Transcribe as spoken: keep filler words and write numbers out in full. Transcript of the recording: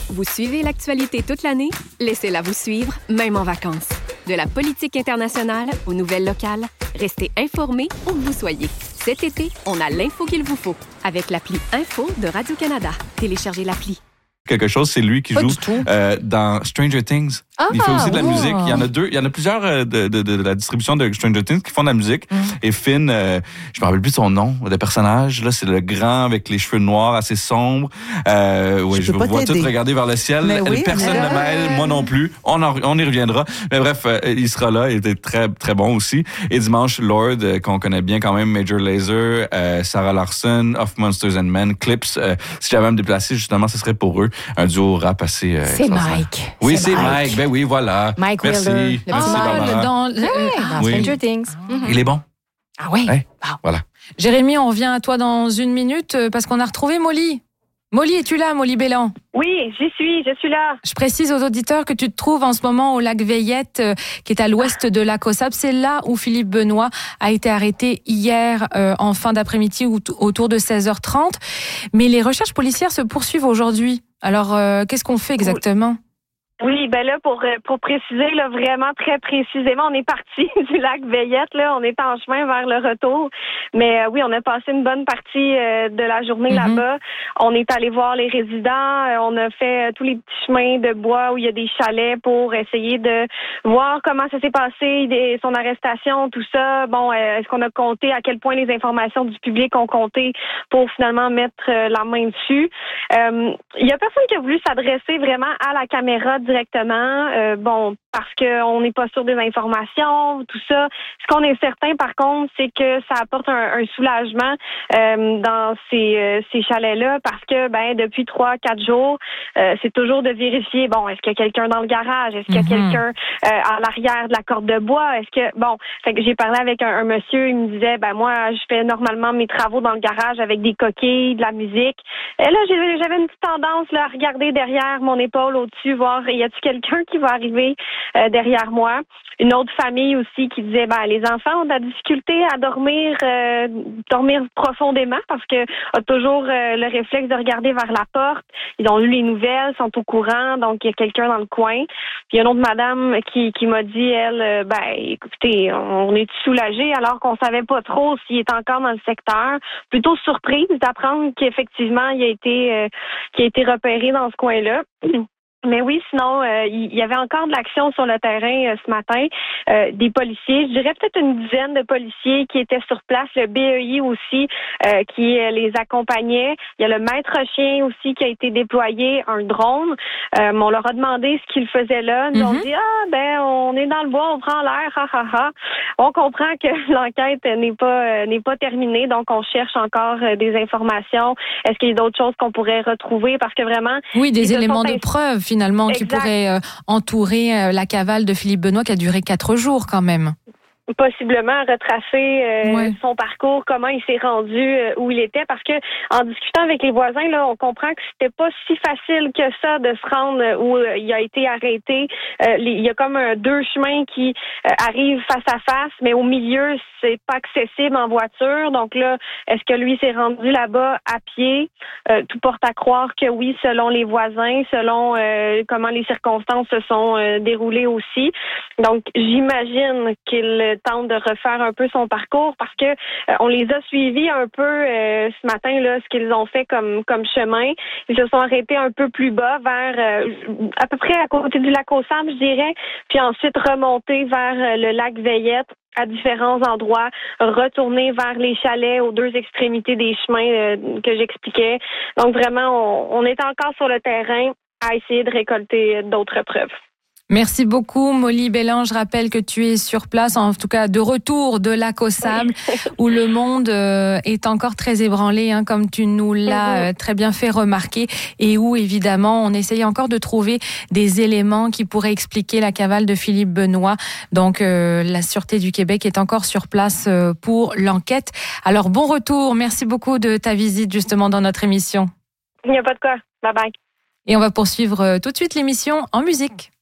Vous suivez l'actualité toute l'année? Laissez-la vous suivre, même en vacances. De la politique internationale aux nouvelles locales, restez informés où que vous soyez. Cet été, on a l'info qu'il vous faut avec l'appli Info de Radio-Canada. Téléchargez l'appli. Quelque chose, c'est lui qui Pas joue du tout. euh, dans Stranger Things. Ah, il fait aussi de la wow. musique. Il y en a deux. Il y en a plusieurs euh, de, de, de, de la distribution de Stranger Things qui font de la musique. Mm. Et Finn, euh, je me rappelle plus de son nom, de personnage. Là, c'est le grand avec les cheveux noirs assez sombres. Euh, ouais, je, je je peux vous vois t'aider. tous regarder vers le ciel. Mais oui, Personne mais... ne m'aide, moi non plus. On, en, on y reviendra. Mais bref, euh, il sera là. Il était très très bon aussi. Et dimanche, Lord, euh, qu'on connaît bien quand même, Major Lazer, euh, Sarah Larson, Of Monsters and Men, Clips. Euh, si j'avais à me déplacer, justement, ce serait pour eux un duo rap assez. Euh, C'est Mike. Oui, c'est Mike. Mike. Ben oui, voilà. Mike Merci. Wheeler, le Merci, petit Barbara. Mike dans, euh, dans Oui. Stranger Things. Mm-hmm. Il est bon. Ah oui. Ouais. Wow. Voilà. Jérémy, on revient à toi dans une minute euh, parce qu'on a retrouvé Molly. Molly, es-tu là, Molly Bélan? Oui, j'y suis, je suis là. Je précise aux auditeurs que tu te trouves en ce moment au lac Veillette, euh, qui est à l'ouest de lac Aux Sables. C'est là où Philippe Benoît a été arrêté hier euh, en fin d'après-midi ou t- autour de seize heures trente. Mais les recherches policières se poursuivent aujourd'hui. Alors, euh, qu'est-ce qu'on fait exactement? Oui, ben là, pour pour préciser, là, vraiment très précisément, on est parti du lac Veillette, là, on est en chemin vers le retour. Mais euh, oui, on a passé une bonne partie euh, de la journée Mm-hmm. là-bas. On est allé voir les résidents, euh, on a fait euh, tous les petits chemins de bois où il y a des chalets pour essayer de voir comment ça s'est passé, des, son arrestation, tout ça. Bon, euh, est-ce qu'on a compté à quel point les informations du public ont compté pour finalement mettre euh, la main dessus. Euh, il y a personne qui a voulu s'adresser vraiment à la caméra directement, euh, bon, parce qu'on n'est pas sûr des informations, tout ça. Ce qu'on est certain, par contre, c'est que ça apporte un, un soulagement euh, dans ces, euh, ces chalets-là, parce que, ben, depuis trois, quatre jours, euh, c'est toujours de vérifier, bon, est-ce qu'il y a quelqu'un dans le garage? Est-ce qu'il y a Mm-hmm. quelqu'un euh, à l'arrière de la corde de bois? Est-ce que, bon, fait que j'ai parlé avec un, un monsieur, il me disait, ben, moi, je fais normalement mes travaux dans le garage avec des coquilles, de la musique. Et là, j'avais, j'avais une petite tendance, là, à regarder derrière mon épaule au-dessus, voir, y a-t-il quelqu'un qui va arriver euh, derrière moi? Une autre famille aussi qui disait, ben, les enfants ont de la difficulté à dormir, euh, dormir profondément parce que a toujours euh, le réflexe de regarder vers la porte. Ils ont lu les nouvelles, sont au courant, donc il y a quelqu'un dans le coin. Puis il y a une autre madame qui, qui m'a dit, elle, euh, ben, écoutez, on est soulagés alors qu'on savait pas trop s'il est encore dans le secteur. Plutôt surprise d'apprendre qu'effectivement il a été, euh, qu'il a été repéré dans ce coin-là. Mais oui, sinon, euh, il y avait encore de l'action sur le terrain euh, ce matin. Euh, des policiers, je dirais peut-être une dizaine de policiers qui étaient sur place. Le B E I aussi euh, qui euh, les accompagnait. Il y a le maître chien aussi qui a été déployé, un drone. Euh, on leur a demandé ce qu'ils faisaient là. Ils Mm-hmm. ont dit, ah ben, on est dans le bois, on prend l'air, ha ha ha. On comprend que l'enquête n'est pas euh, n'est pas terminée, donc on cherche encore euh, des informations. Est-ce qu'il y a d'autres choses qu'on pourrait retrouver? Parce que vraiment... Oui, des ils se éléments sont de preuve, finalement, qui Exact. pourraient euh, entourer euh, la cavale de Philippe Benoît qui a duré quatre jours quand même. Possiblement retracer euh, Ouais. son parcours, comment il s'est rendu euh, où il était, parce que en discutant avec les voisins, là, on comprend que c'était pas si facile que ça de se rendre euh, où euh, il a été arrêté. Euh, les, il y a comme un, deux chemins qui euh, arrivent face à face, mais au milieu, c'est pas accessible en voiture. Donc là, est-ce que lui s'est rendu là-bas à pied? Euh, tout porte à croire que oui, selon les voisins, selon euh, comment les circonstances se sont euh, déroulées aussi. Donc, j'imagine qu'il tente de refaire un peu son parcours parce que euh, on les a suivis un peu euh, ce matin là, ce qu'ils ont fait comme comme chemin. Ils se sont arrêtés un peu plus bas vers euh, à peu près à côté du lac Aux Sables, je dirais, puis ensuite remonter vers euh, le lac Veillette à différents endroits, retourner vers les chalets aux deux extrémités des chemins euh, que j'expliquais. Donc vraiment, on, on est encore sur le terrain à essayer de récolter d'autres preuves. Merci beaucoup, Molly Bélan. Je rappelle que tu es sur place, en tout cas de retour de lac Aux Sables, où le monde euh, est encore très ébranlé, hein, comme tu nous l'as euh, très bien fait remarquer, et où évidemment on essaye encore de trouver des éléments qui pourraient expliquer la cavale de Philippe Benoît. Donc euh, la Sûreté du Québec est encore sur place euh, pour l'enquête. Alors bon retour, merci beaucoup de ta visite justement dans notre émission. Il n'y a pas de quoi. Bye bye. Et on va poursuivre euh, tout de suite l'émission en musique.